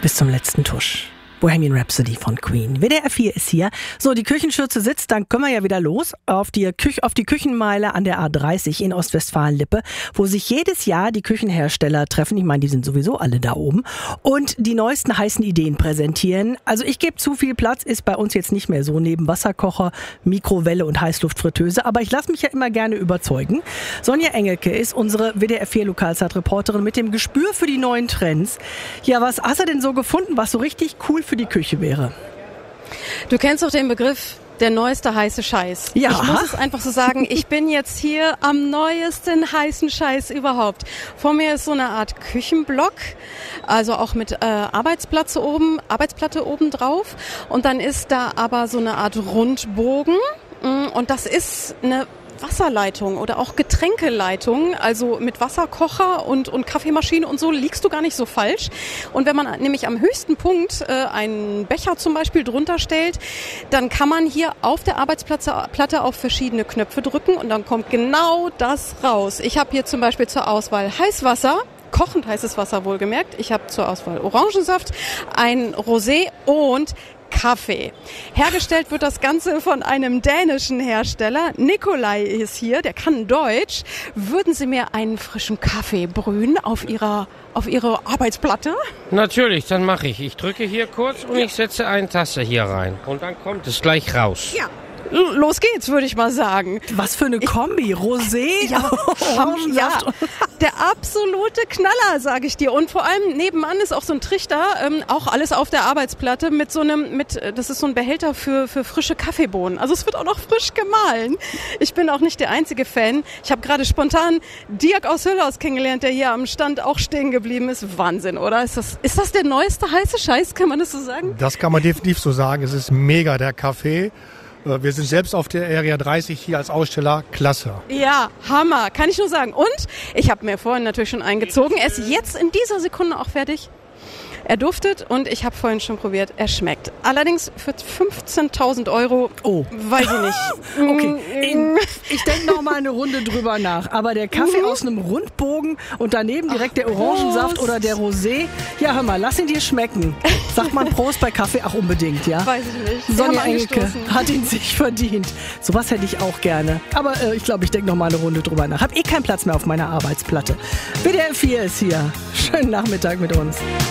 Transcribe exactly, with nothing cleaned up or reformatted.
bis zum letzten Tusch. Bohemian Rhapsody von Queen. W D R vier ist hier. So, die Küchenschürze sitzt, dann können wir ja wieder los auf die, Küche, auf die Küchenmeile an der A dreißig in Ostwestfalen-Lippe, wo sich jedes Jahr die Küchenhersteller treffen. Ich meine, die sind sowieso alle da oben. Und die neuesten heißen Ideen präsentieren. Also ich gebe zu, viel Platz ist bei uns jetzt nicht mehr so neben Wasserkocher, Mikrowelle und Heißluftfritteuse. Aber ich lasse mich ja immer gerne überzeugen. Sonja Engelke ist unsere W D R vier Lokalzeitreporterin mit dem Gespür für die neuen Trends. Ja, was hast du denn so gefunden, was so richtig cool für die Küche wäre? Du kennst doch den Begriff der neueste heiße Scheiß. Ja. Ich muss es einfach so sagen, ich bin jetzt hier am neuesten heißen Scheiß überhaupt. Vor mir ist so eine Art Küchenblock, also auch mit äh, Arbeitsplatz oben, Arbeitsplatte oben drauf. Und dann ist da aber so eine Art Rundbogen. Und das ist eine Wasserleitung oder auch Getränkeleitung, also mit Wasserkocher und, und Kaffeemaschine und so liegst du gar nicht so falsch. Und wenn man nämlich am höchsten Punkt äh, einen Becher zum Beispiel drunter stellt, dann kann man hier auf der Arbeitsplatte auf verschiedene Knöpfe drücken und dann kommt genau das raus. Ich habe hier zum Beispiel zur Auswahl Heißwasser, kochend heißes Wasser wohlgemerkt. Ich habe zur Auswahl Orangensaft, ein Rosé und Kaffee. Hergestellt wird das Ganze von einem dänischen Hersteller. Nikolai ist hier, der kann Deutsch. Würden Sie mir einen frischen Kaffee brühen auf Ihrer, auf Ihre Arbeitsplatte? Natürlich, dann mache ich. Ich drücke hier kurz und ich setze eine Tasse hier rein. Und dann kommt es gleich raus. Ja. Los geht's, würde ich mal sagen. Was für eine Kombi. Rosé, ja, Orangensaft. Ja, der absolute Knaller, sage ich dir. Und vor allem nebenan ist auch so ein Trichter, ähm, auch alles auf der Arbeitsplatte mit so einem, mit, das ist so ein Behälter für, für frische Kaffeebohnen. Also es wird auch noch frisch gemahlen. Ich bin auch nicht der einzige Fan. Ich habe gerade spontan Dirk aus Hüllhaus kennengelernt, der hier am Stand auch stehen geblieben ist. Wahnsinn, oder? Ist das, ist das der neueste heiße Scheiß? Kann man das so sagen? Das kann man definitiv so sagen. Es ist mega, der Kaffee. Wir sind selbst auf der Area dreißig hier als Aussteller. Klasse. Ja, Hammer. Kann ich nur sagen. Und ich habe mir vorhin natürlich schon eingezogen. Er ist jetzt in dieser Sekunde auch fertig. Er duftet und ich habe vorhin schon probiert. Er schmeckt. Allerdings für fünfzehntausend Euro. Oh. Weiß ich nicht. Okay. Ich denke noch mal eine Runde drüber nach. Aber der Kaffee aus einem Rundbogen und daneben direkt Ach, der Orangensaft Prost. oder der Rosé. Ja, hör mal, lass ihn dir schmecken. Sagt man Prost bei Kaffee? Ach, unbedingt, ja? Weiß ich nicht. Sie Sonja haben Engelke angestoßen. hat ihn sich verdient. Sowas hätte ich auch gerne. Aber äh, ich glaube, ich denke noch mal eine Runde drüber nach. Hab eh keinen Platz mehr auf meiner Arbeitsplatte. W D R vier ist hier. Schönen Nachmittag mit uns.